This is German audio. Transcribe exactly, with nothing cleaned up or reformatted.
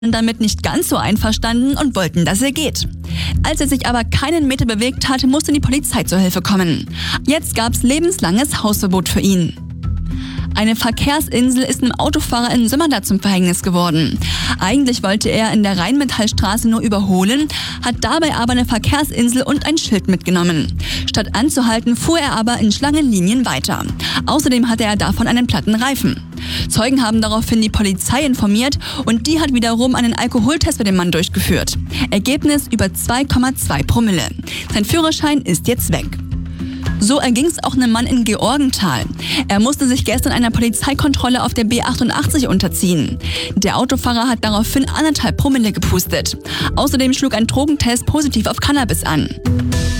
damit nicht ganz so einverstanden und wollten, dass er geht. Als er sich aber keinen Meter bewegt hat, musste die Polizei zur Hilfe kommen. Jetzt gab's lebenslanges Hausverbot für ihn. Eine Verkehrsinsel ist einem Autofahrer in Sömmerda zum Verhängnis geworden. Eigentlich wollte er in der Rheinmetallstraße nur überholen, hat dabei aber eine Verkehrsinsel und ein Schild mitgenommen. Statt anzuhalten, fuhr er aber in Schlangenlinien weiter. Außerdem hatte er davon einen platten Reifen. Zeugen haben daraufhin die Polizei informiert und die hat wiederum einen Alkoholtest bei dem Mann durchgeführt. Ergebnis über zwei Komma zwei Promille. Sein Führerschein ist jetzt weg. So erging es auch einem Mann in Georgenthal. Er musste sich gestern einer Polizeikontrolle auf der B achtundachtzig unterziehen. Der Autofahrer hat daraufhin anderthalb Promille gepustet. Außerdem schlug ein Drogentest positiv auf Cannabis an.